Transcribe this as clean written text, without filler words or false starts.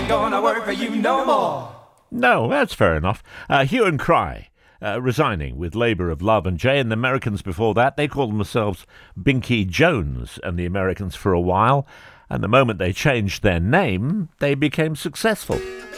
ain't gonna work for you no more. No, that's fair enough. Hue and Cry, resigning with Labour of Love and J, and the Americans before that, they called themselves Binky Jones and the Americans for a while, and the moment they changed their name, they became successful.